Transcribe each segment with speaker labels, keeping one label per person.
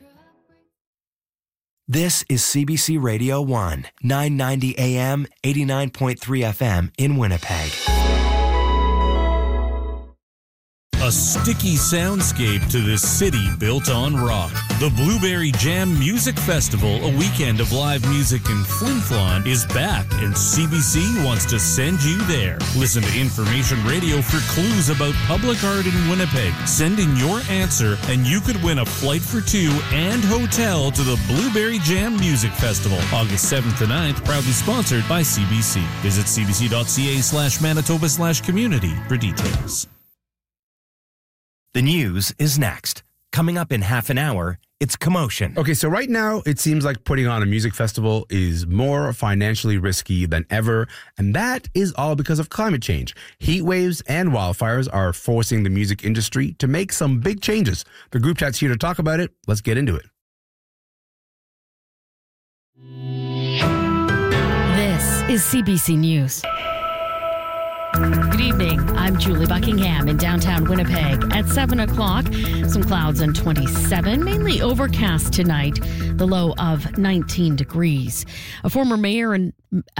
Speaker 1: This is CBC Radio 1, 990 AM, 89.3 FM in Winnipeg.
Speaker 2: A sticky soundscape to this city built on rock. The Blueberry Jam Music Festival, a weekend of live music in Flin Flon, is back, and CBC wants to send you there. Listen to Information Radio for clues about public art in Winnipeg. Send in your answer, and you could win a flight for two and hotel to the Blueberry Jam Music Festival, August 7th to 9th, proudly sponsored by CBC. Visit cbc.ca/Manitoba/community for details.
Speaker 1: The news is next. Coming up in half an hour, it's Commotion.
Speaker 3: Okay, so right now, it seems like putting on a music festival is more financially risky than ever, and that is all because of climate change. Heat waves and wildfires are forcing the music industry to make some big changes. The group chat's here to talk about it. Let's get into it.
Speaker 4: This is CBC News. Good evening. I'm Julie Buckingham in downtown Winnipeg. At 7 o'clock, some clouds and 27, mainly overcast tonight, the low of 19 degrees. A former mayor and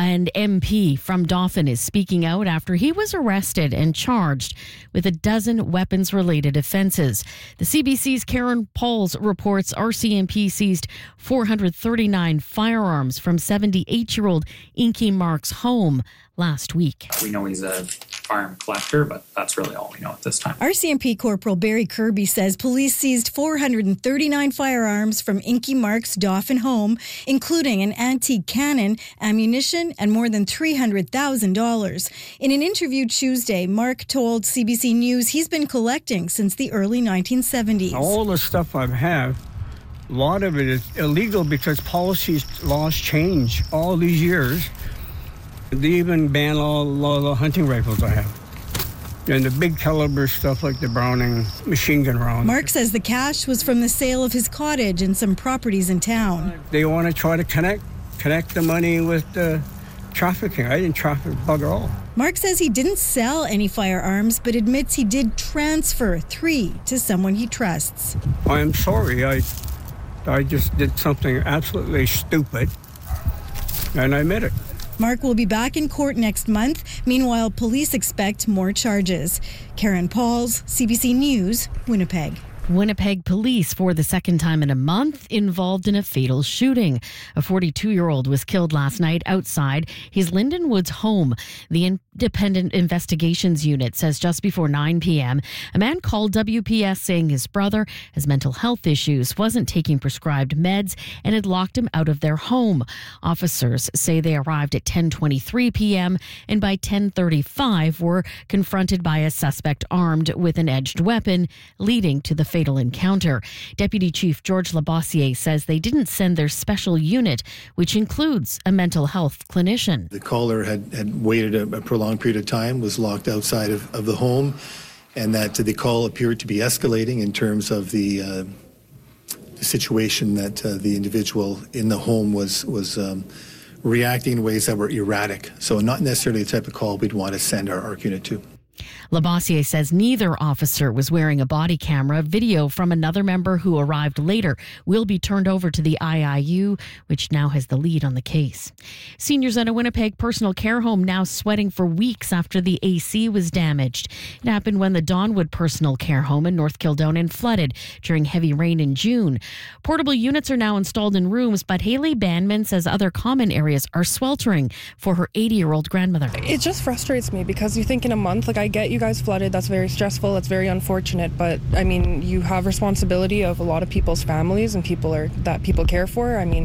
Speaker 4: MP from Dauphin is speaking out after he was arrested and charged with a dozen weapons-related offenses. The CBC's Karen Pauls reports RCMP seized 439 firearms from 78-year-old Inky Mark's home last week.
Speaker 5: We know he's a firearm collector, but that's really all we know at this time.
Speaker 6: RCMP Corporal Barry Kirby says police seized 439 firearms from Inky Mark's Dauphin home, including an antique cannon, ammunition, and more than $300,000. In an interview Tuesday, Mark told CBC News he's been collecting since the early 1970s.
Speaker 7: All the stuff I have, a lot of it is illegal because policies, laws change all these years. They even ban all the hunting rifles I have. And the big caliber stuff like the Browning machine gun round.
Speaker 6: Mark says the cash was from the sale of his cottage and some properties in town.
Speaker 7: They want to try to connect the money with the trafficking. I didn't traffic bugger all.
Speaker 6: Mark says he didn't sell any firearms, but admits he did transfer 3 to someone he trusts.
Speaker 7: I am sorry. I just did something absolutely stupid, and I admit it.
Speaker 6: Mark will be back in court next month. Meanwhile, police expect more charges. Karen Pauls, CBC News, Winnipeg.
Speaker 4: Winnipeg police, for the second time in a month, involved in a fatal shooting. A 42-year-old was killed last night outside his Linden Woods home. The Independent Investigations Unit says just before 9 p.m., a man called WPS saying his brother has mental health issues, wasn't taking prescribed meds, and had locked him out of their home. Officers say they arrived at 10:23 p.m. and by 10:35 were confronted by a suspect armed with an edged weapon, leading to the fatal encounter. Deputy Chief George Labossiere says they didn't send their special unit, which includes a mental health clinician.
Speaker 8: The caller had waited a prolonged period of time, was locked outside of the home, and that the call appeared to be escalating in terms of the situation that the individual in the home was reacting in ways that were erratic. So not necessarily the type of call we'd want to send our ARC unit to.
Speaker 4: Labossiere says neither officer was wearing a body camera. Video from another member who arrived later will be turned over to the IIU, which now has the lead on the case. Seniors at a Winnipeg personal care home now sweating for weeks after the AC was damaged. It happened when the Donwood personal care home in North Kildonan flooded during heavy rain in June. Portable units are now installed in rooms, but Haley Banman says other common areas are sweltering for her 80-year-old grandmother.
Speaker 9: It just frustrates me because you think in a month, I get you guys flooded, that's very stressful, that's very unfortunate, but I mean, you have responsibility of a lot of people's families and that people care for. I mean,